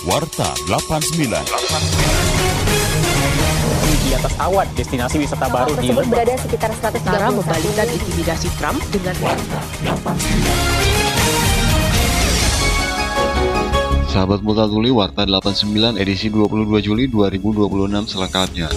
Warta 89. Di atas awan, destinasi wisata baru di tersebut berada sekitar 130 Cara membalikkan intimidasi Trump dengan Sahabat Muta Tuli, Warta 89 edisi 22 Juli 2026 selengkapnya.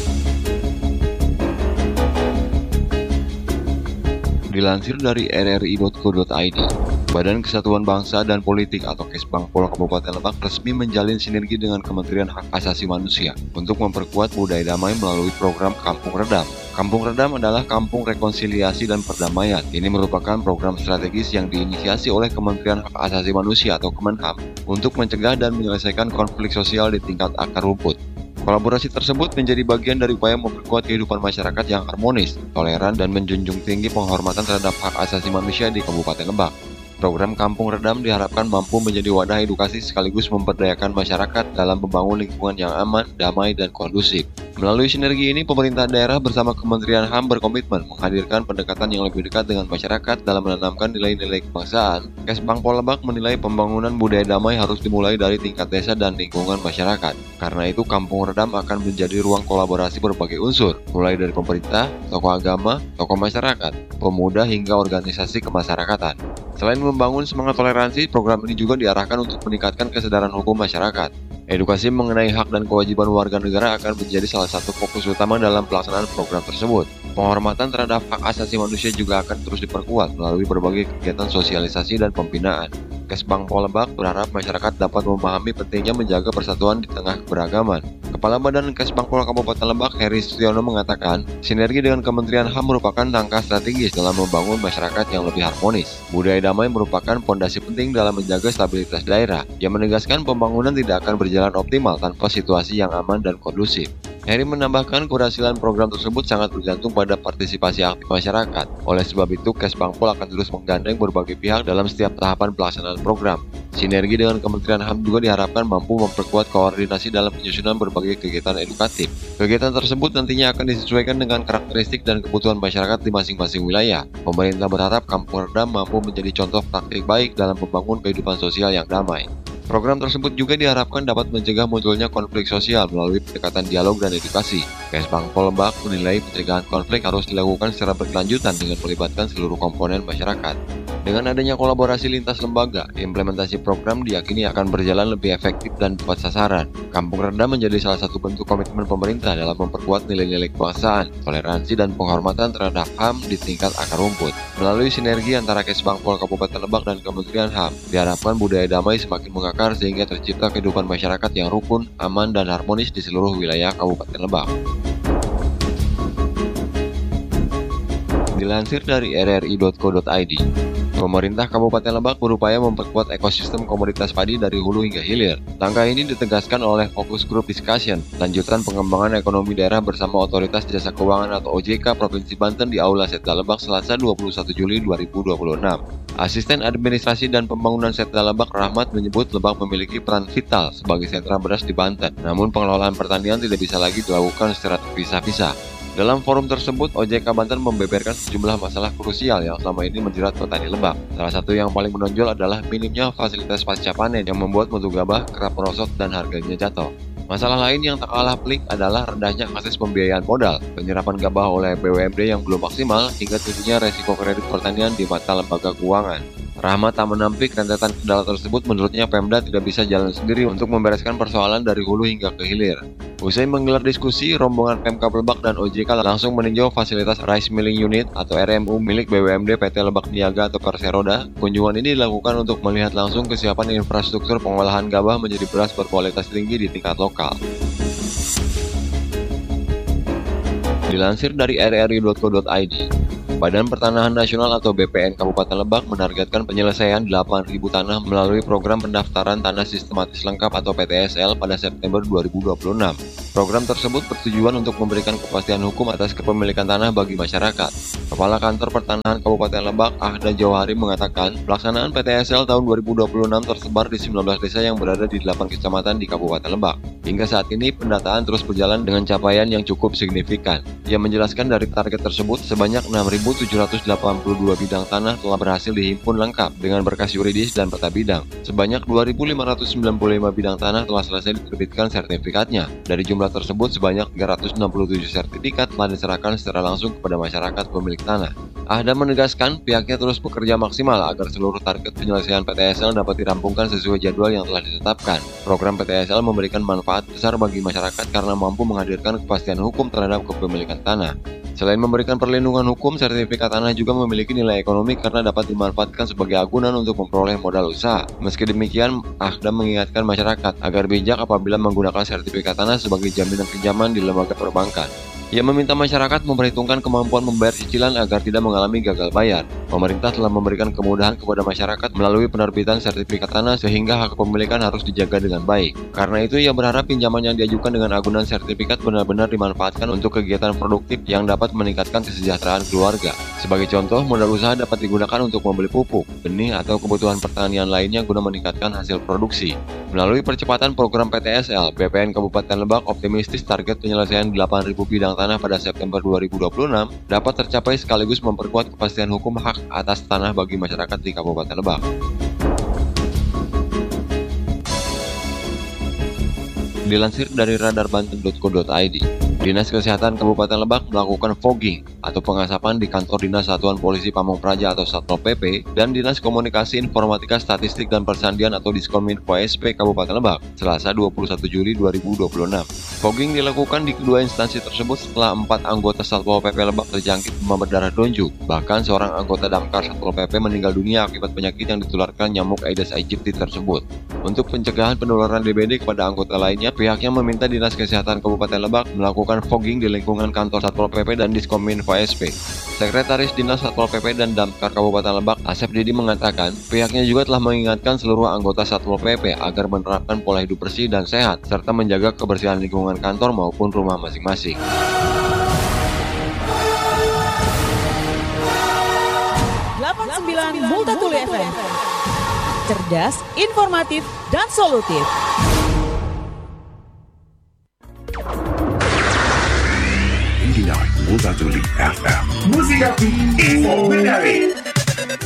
Dilansir dari rri.co.id, Badan Kesatuan Bangsa dan Politik atau Kesbangpol Kabupaten Lebak resmi menjalin sinergi dengan Kementerian Hak Asasi Manusia untuk memperkuat budaya damai melalui program Kampung Redam. Kampung Redam adalah kampung rekonsiliasi dan perdamaian. Ini merupakan program strategis yang diinisiasi oleh Kementerian Hak Asasi Manusia atau Kemenham untuk mencegah dan menyelesaikan konflik sosial di tingkat akar rumput. Kolaborasi tersebut menjadi bagian dari upaya memperkuat kehidupan masyarakat yang harmonis, toleran, dan menjunjung tinggi penghormatan terhadap hak asasi manusia di Kabupaten Lebak. Program Kampung Redam diharapkan mampu menjadi wadah edukasi sekaligus memberdayakan masyarakat dalam membangun lingkungan yang aman, damai, dan kondusif. Melalui sinergi ini, pemerintah daerah bersama Kementerian HAM berkomitmen menghadirkan pendekatan yang lebih dekat dengan masyarakat dalam menanamkan nilai-nilai kebangsaan. Kesbangpol Lebak menilai pembangunan budaya damai harus dimulai dari tingkat desa dan lingkungan masyarakat. Karena itu, Kampung Redam akan menjadi ruang kolaborasi berbagai unsur, mulai dari pemerintah, tokoh agama, tokoh masyarakat, pemuda, hingga organisasi kemasyarakatan. Selain membangun semangat toleransi, program ini juga diarahkan untuk meningkatkan kesadaran hukum masyarakat. Edukasi mengenai hak dan kewajiban warga negara akan menjadi salah satu fokus utama dalam pelaksanaan program tersebut. Penghormatan terhadap hak asasi manusia juga akan terus diperkuat melalui berbagai kegiatan sosialisasi dan pembinaan. Kesbangpol Lebak berharap masyarakat dapat memahami pentingnya menjaga persatuan di tengah keberagaman. Kepala Badan Kesbangpol Kabupaten Lebak, Heri Sutiono, mengatakan, sinergi dengan Kementerian HAM merupakan langkah strategis dalam membangun masyarakat yang lebih harmonis. Budaya damai merupakan fondasi penting dalam menjaga stabilitas daerah. Ia menegaskan pembangunan tidak akan berjalan optimal tanpa situasi yang aman dan kondusif. Heri menambahkan keberhasilan program tersebut sangat bergantung pada partisipasi aktif masyarakat. Oleh sebab itu, Kesbangpol akan terus menggandeng berbagai pihak dalam setiap tahapan pelaksanaan program. Sinergi dengan Kementerian HAM juga diharapkan mampu memperkuat koordinasi dalam penyusunan berbagai kegiatan edukatif. Kegiatan tersebut nantinya akan disesuaikan dengan karakteristik dan kebutuhan masyarakat di masing-masing wilayah. Pemerintah berharap Kampung Redam mampu menjadi contoh praktik baik dalam membangun kehidupan sosial yang damai. Program tersebut juga diharapkan dapat mencegah munculnya konflik sosial melalui pendekatan dialog dan edukasi. Kesbangpol Lebak menilai pencegahan konflik harus dilakukan secara berkelanjutan dengan melibatkan seluruh komponen masyarakat. Dengan adanya kolaborasi lintas lembaga, implementasi program diyakini akan berjalan lebih efektif dan tepat sasaran. Kampung Redam menjadi salah satu bentuk komitmen pemerintah dalam memperkuat nilai-nilai kebangsaan, toleransi, dan penghormatan terhadap HAM di tingkat akar rumput. Melalui sinergi antara Kesbangpol Kabupaten Lebak dan Kementerian HAM, diharapkan budaya damai semakin mengakar sehingga tercipta kehidupan masyarakat yang rukun, aman, dan harmonis di seluruh wilayah Kabupaten Lebak. Dilansir dari rri.co.id, pemerintah Kabupaten Lebak berupaya memperkuat ekosistem komoditas padi dari hulu hingga hilir. Langkah ini ditegaskan oleh Focus Group Discussion, lanjutan pengembangan ekonomi daerah bersama Otoritas Jasa Keuangan atau OJK Provinsi Banten di Aula Setda Lebak Selasa 21 Juli 2026. Asisten Administrasi dan Pembangunan Setda Lebak Rahmat menyebut Lebak memiliki peran vital sebagai sentra beras di Banten. Namun pengelolaan pertanian tidak bisa lagi dilakukan secara terpisah-pisah. Dalam forum tersebut, OJK Banten membeberkan sejumlah masalah krusial yang selama ini menjerat petani Lebak. Salah satu yang paling menonjol adalah minimnya fasilitas pasca panen yang membuat mutu gabah kerap merosot dan harganya jatuh. Masalah lain yang tak kalah pelik adalah rendahnya akses pembiayaan modal, penyerapan gabah oleh BUMD yang belum maksimal, hingga tingginya resiko kredit pertanian di mata lembaga keuangan. Rahmat tak menampik rentetan kendala tersebut. Menurutnya Pemda tidak bisa jalan sendiri untuk membereskan persoalan dari hulu hingga ke hilir. Usai menggelar diskusi, rombongan Pemkab Lebak dan OJK langsung meninjau fasilitas Rice Milling Unit atau RMU milik BUMD PT Lebak Niaga atau Perseroda. Kunjungan ini dilakukan untuk melihat langsung kesiapan infrastruktur pengolahan gabah menjadi beras berkualitas tinggi di tingkat lokal. Dilansir dari rri.co.id, Badan Pertanahan Nasional atau BPN Kabupaten Lebak menargetkan penyelesaian 8.000 tanah melalui program pendaftaran tanah sistematis lengkap atau PTSL pada September 2026. Program tersebut bertujuan untuk memberikan kepastian hukum atas kepemilikan tanah bagi masyarakat. Kepala Kantor Pertanahan Kabupaten Lebak, Ahda Jauhari mengatakan, pelaksanaan PTSL tahun 2026 tersebar di 19 desa yang berada di 8 kecamatan di Kabupaten Lebak. Hingga saat ini, pendataan terus berjalan dengan capaian yang cukup signifikan. Ia menjelaskan dari target tersebut, sebanyak 6.782 bidang tanah telah berhasil dihimpun lengkap dengan berkas yuridis dan peta bidang. Sebanyak 2.595 bidang tanah telah selesai diterbitkan sertifikatnya. Dari jumlah tersebut, sebanyak 367 sertifikat telah diserahkan secara langsung kepada masyarakat pemilik tanah. Ahda menegaskan pihaknya terus bekerja maksimal agar seluruh target penyelesaian PTSL dapat dirampungkan sesuai jadwal yang telah ditetapkan. Program PTSL memberikan manfaat besar bagi masyarakat karena mampu menghadirkan kepastian hukum terhadap kepemilikan tanah. Selain memberikan perlindungan hukum, sertifikat tanah juga memiliki nilai ekonomi karena dapat dimanfaatkan sebagai agunan untuk memperoleh modal usaha. Meski demikian, Ahda mengingatkan masyarakat agar bijak apabila menggunakan sertifikat tanah sebagai jaminan pinjaman di lembaga perbankan. Ia meminta masyarakat memperhitungkan kemampuan membayar cicilan agar tidak mengalami gagal bayar. Pemerintah telah memberikan kemudahan kepada masyarakat melalui penerbitan sertifikat tanah sehingga hak kepemilikan harus dijaga dengan baik. Karena itu, ia berharap pinjaman yang diajukan dengan agunan sertifikat benar-benar dimanfaatkan untuk kegiatan produktif yang dapat meningkatkan kesejahteraan keluarga. Sebagai contoh, modal usaha dapat digunakan untuk membeli pupuk, benih, atau kebutuhan pertanian lainnya guna meningkatkan hasil produksi. Melalui percepatan program PTSL, BPN Kabupaten Lebak optimistis target penyelesaian 8.000 bidang tanah pada September 2026 dapat tercapai sekaligus memperkuat kepastian hukum hak atas tanah bagi masyarakat di Kabupaten Lebak. Dilansir dari radarbanten.co.id, Dinas Kesehatan Kabupaten Lebak melakukan fogging atau pengasapan di kantor Dinas Satuan Polisi Pamong Praja atau Satpol PP dan Dinas Komunikasi Informatika Statistik dan Persandian atau Diskominfo SP Kabupaten Lebak, Selasa 21 Juli 2026. Fogging dilakukan di kedua instansi tersebut setelah 4 anggota Satpol PP Lebak terjangkit demam berdarah donju. Bahkan seorang anggota Damkar Satpol PP meninggal dunia akibat penyakit yang ditularkan nyamuk Aedes aegypti tersebut. Untuk pencegahan penularan DBD kepada anggota lainnya, pihaknya meminta Dinas Kesehatan Kabupaten Lebak melakukan fogging di lingkungan kantor Satpol PP dan Diskominfo SP. Sekretaris Dinas Satpol PP dan Damkar Kabupaten Lebak, Asep Didi mengatakan, pihaknya juga telah mengingatkan seluruh anggota Satpol PP agar menerapkan pola hidup bersih dan sehat, serta menjaga kebersihan lingkungan kantor maupun rumah masing-masing. Multatuli FM. Cerdas, informatif, dan solutif. Multatuli FM. Musik Info Menarik.